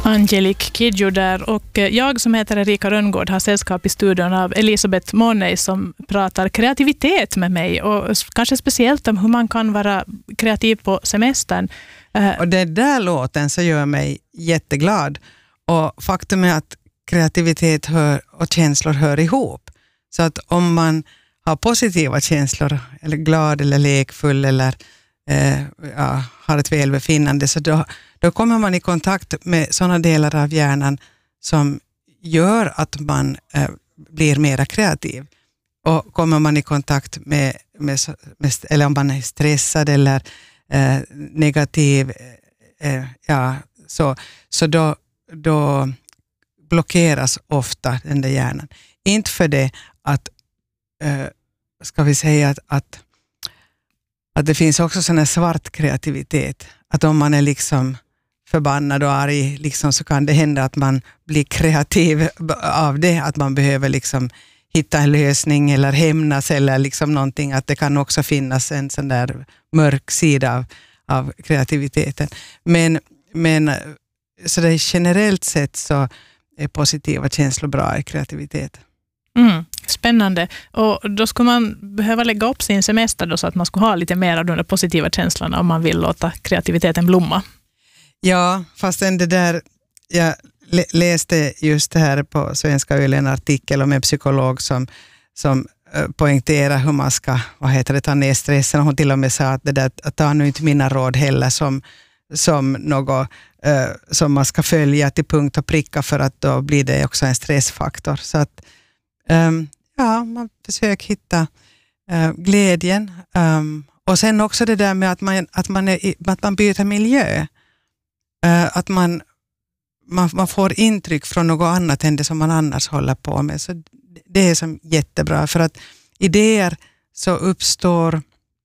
Angelique Kidjo där, och jag som heter Erika Rönngård har sällskap i studion av Elisabeth Money som pratar kreativitet med mig, och kanske speciellt om hur man kan vara kreativ på semestern. Och det där låten så gör mig jätteglad, och faktum är att kreativitet och känslor hör ihop. Så att om man har positiva känslor, eller glad eller lekfull eller har ett välbefinnande, så då kommer man i kontakt med sådana delar av hjärnan som gör att man blir mer kreativ. Och kommer man i kontakt med eller om man är stressad eller negativ, så då blockeras ofta den där hjärnan. Inte för det att ska vi säga att det finns också sån här svart kreativitet. Att om man är liksom förbannad och arg liksom, så kan det hända att man blir kreativ av det. Att man behöver liksom hitta en lösning eller hämnas eller liksom någonting. Att det kan också finnas en sån där mörk sida av kreativiteten. Men så det generellt sett så är positiva känslor bra i kreativitet. Spännande. Och då skulle man behöva lägga upp sin semester då, så att man skulle ha lite mer av de positiva känslorna om man vill låta kreativiteten blomma. Ja, fast det där, jag läste just det här på Svenska Yle en artikel om en psykolog som poängterar hur man ska, ta ner stressen. Hon till och med sa att det där, att ta nu inte mina råd heller som något som man ska följa till punkt och pricka, för att då blir det också en stressfaktor. Så att man försöker hitta glädjen. Och sen också det där med att man byter miljö. Att man får intryck från något annat än det som man annars håller på med. Så det är som jättebra, för att idéer så uppstår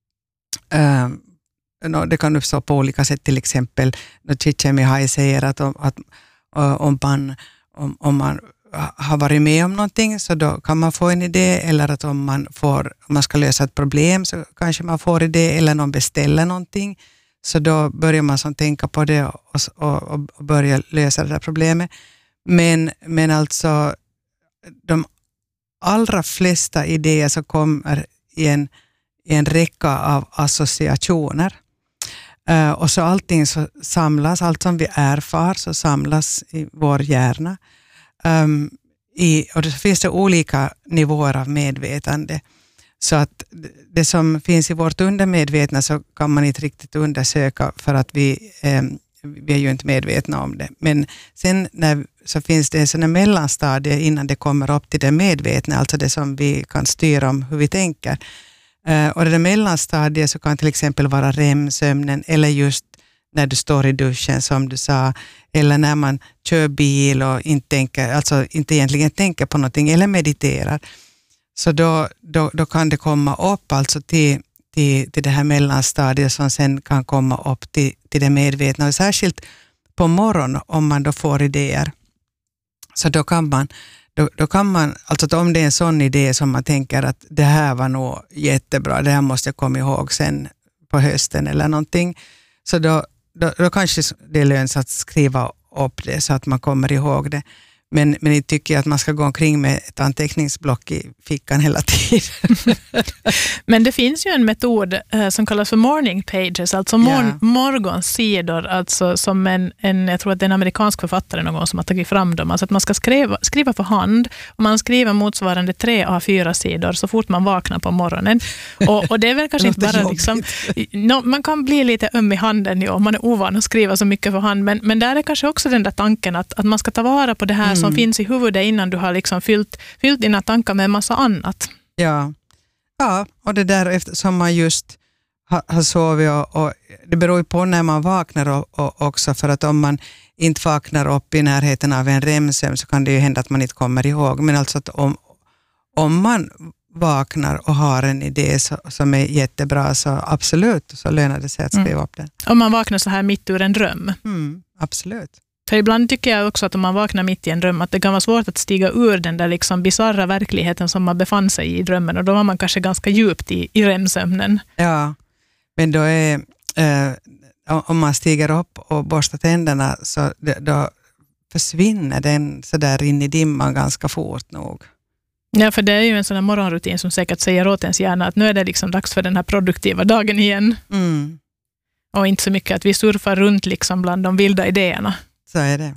det kan uppstå på olika sätt, till exempel när Csikszentmihalyi säger att om man har varit med om någonting, så då kan man få en idé, eller att om man ska lösa ett problem så kanske man får idé, eller någon beställer någonting, så då börjar man tänka på det och börja lösa det där problemet. Men alltså de allra flesta idéer så kommer i en räcka av associationer. Och så allting så samlas, allt som vi erfar så samlas i vår hjärna. Och det finns det olika nivåer av medvetande. Så att det som finns i vårt undermedvetna så kan man inte riktigt undersöka, för att vi är ju inte medvetna om det. Men sen så finns det sådana mellanstadier innan det kommer upp till det medvetna, alltså det som vi kan styra om hur vi tänker. Och det där mellanstadiet så kan till exempel vara REM-sömnen, eller just när du står i duschen som du sa, eller när man kör bil och inte egentligen tänker på någonting eller mediterar. Så då kan det komma upp alltså till det här mellanstadiet som sen kan komma upp till det medvetna. Och särskilt på morgonen om man då får idéer, så då kan man, alltså om det är en sån idé som man tänker att det här var nog jättebra, det här måste jag komma ihåg sen på hösten eller någonting, så då kanske det är lönt att skriva upp det så att man kommer ihåg det. Men jag tycker att man ska gå omkring med ett anteckningsblock i fickan hela tiden. Men det finns ju en metod som kallas för morning pages, alltså morgonsidor, alltså som jag tror att det är en amerikansk författare någon gång som har tagit fram dem. Alltså att man ska skriva för hand, och man skriver motsvarande 3 A4-sidor så fort man vaknar på morgonen. Och det är väl kanske inte bara liksom, man kan bli lite öm i handen om man är ovan att skriva så mycket för hand, men där är kanske också den där tanken att man ska ta vara på det här som finns i huvudet innan du har liksom fyllt dina tankar med en massa annat. Ja, och det där eftersom man just har sovit och det beror ju på när man vaknar och också, för att om man inte vaknar upp i närheten av en REM-sömn så kan det ju hända att man inte kommer ihåg. Men alltså att om man vaknar och har en idé som är jättebra, så absolut, så lönar det sig att skriva upp den. Om man vaknar så här mitt ur en dröm. Absolut. För ibland tycker jag också att om man vaknar mitt i en dröm att det kan vara svårt att stiga ur den där liksom bizarra verkligheten som man befann sig i drömmen, och då var man kanske ganska djupt i REM-sömnen. Ja, men då är om man stiger upp och borstar tänderna, så då försvinner den så där in i dimman ganska fort nog. Ja, för det är ju en sån här morgonrutin som säkert säger åt ens hjärna att nu är det liksom dags för den här produktiva dagen igen. Mm. Och inte så mycket att vi surfar runt liksom bland de vilda idéerna. Så är det.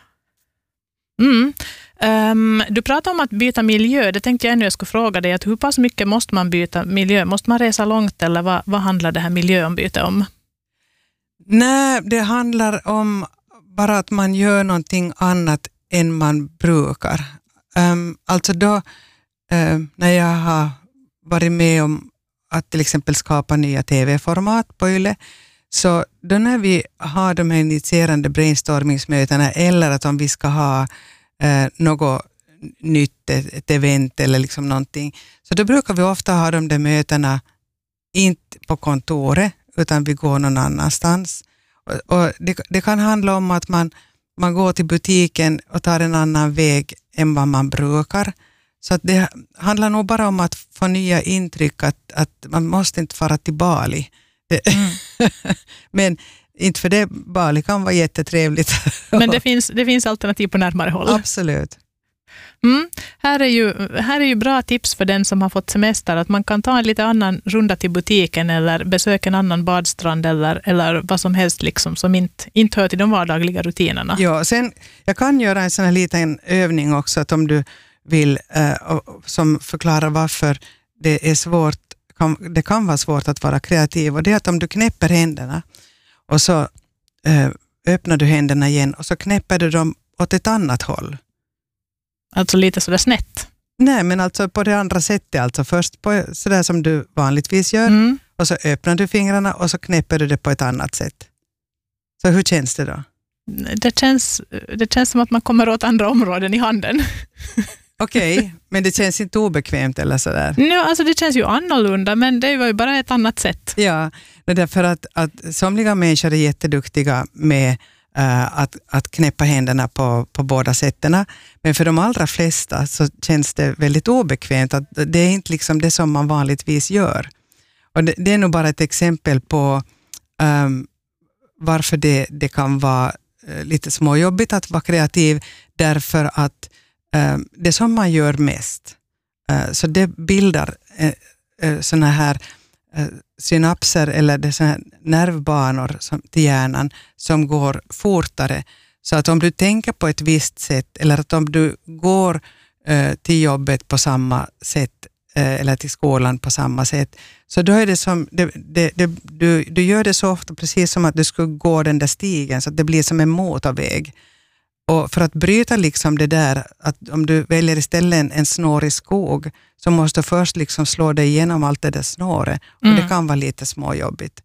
Du pratar om att byta miljö. Det tänkte jag ännu jag skulle fråga dig. Att hur pass mycket måste man byta miljö? Måste man resa långt eller vad handlar det här miljöombyte om? Nej, det handlar om bara att man gör någonting annat än man brukar. Alltså då, när jag har varit med om att till exempel skapa nya tv-format på YLE, så då när vi har de här initierande brainstormingsmötena eller att om vi ska ha något nytt, ett event eller liksom någonting, så då brukar vi ofta ha de där mötena inte på kontoret utan vi går någon annanstans. Och det kan handla om att man går till butiken och tar en annan väg än vad man brukar. Så att det handlar nog bara om att få nya intryck, att man måste inte fara till Bali. Men inte för det, Bali kan vara jättetrevligt. Men det finns alternativ på närmare håll. Absolut. Här är ju bra tips för den som har fått semester, att man kan ta en lite annan runda till butiken eller besöka en annan badstrand eller vad som helst liksom, som inte hör till de vardagliga rutinerna. Ja, sen jag kan göra en sån här liten övning också, att om du vill som förklarar varför det är svårt, det kan vara svårt att vara kreativ, och det är att om du knäpper händerna och så öppnar du händerna igen och så knäpper du dem åt ett annat håll. Alltså lite sådär snett? Nej, men alltså på det andra sättet. Alltså först på sådär som du vanligtvis gör och så öppnar du fingrarna och så knäpper du det på ett annat sätt. Så hur känns det då? Det känns som att man kommer åt andra områden i handen. Okej, men det känns inte obekvämt eller sådär? Nej, alltså det känns ju annorlunda, men det var ju bara ett annat sätt. Ja, det är därför att somliga människor är jätteduktiga med att knäppa händerna på båda sätterna. Men för de allra flesta så känns det väldigt obekvämt. Att det är inte liksom det som man vanligtvis gör. Och det är nog bara ett exempel på varför det kan vara lite småjobbigt att vara kreativ. Därför att det som man gör mest, så det bildar såna här synapser eller det såna här nervbanor till hjärnan som går fortare. Så att om du tänker på ett visst sätt eller att om du går till jobbet på samma sätt eller till skolan på samma sätt, så då är det som du gör det så ofta precis som att du skulle gå den där stigen, så att det blir som en motorväg. Och för att bryta liksom det där, att om du väljer istället en snårig skog, så måste du först liksom slå dig igenom allt det där snåret. Och det kan vara lite småjobbigt.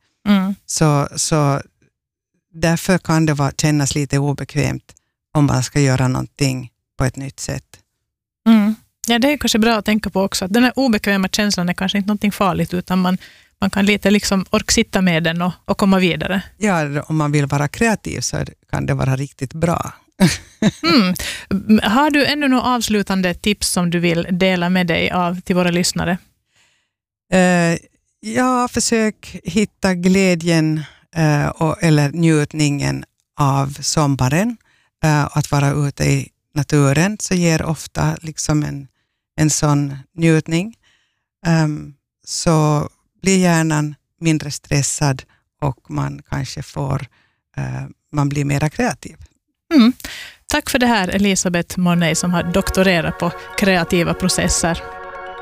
Så därför kan det kännas lite obekvämt om man ska göra någonting på ett nytt sätt. Ja, det är kanske bra att tänka på också. Att den här obekväma känslan är kanske inte någonting farligt, utan man kan lite liksom sitta med den och komma vidare. Ja, om man vill vara kreativ så kan det vara riktigt bra. Har du ännu några avslutande tips som du vill dela med dig av till våra lyssnare? Ja, försök hitta glädjen eller njutningen av sommaren. Att vara ute i naturen så ger ofta liksom en sån njutning. Så blir hjärnan mindre stressad och man kanske man blir mer kreativ. Tack för det här, Elisabeth Mornay, som har doktorerat på kreativa processer.